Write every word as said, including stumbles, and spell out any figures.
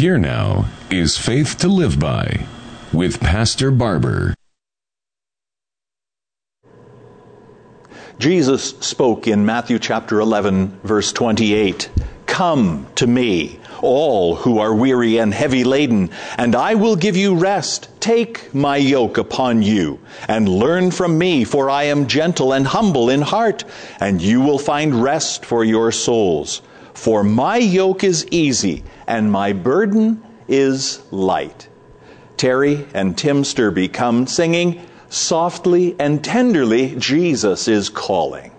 Here now is Faith to Live By with Pastor Barber. Jesus spoke in Matthew chapter eleven, verse twenty-eight, "Come to me, all who are weary and heavy laden, and I will give you rest. Take my yoke upon you, and learn from me, for I am gentle and humble in heart, and you will find rest for your souls. For my yoke is easy, and my burden is light." Terry and Tim Sturby come singing, "Softly and tenderly, Jesus is calling."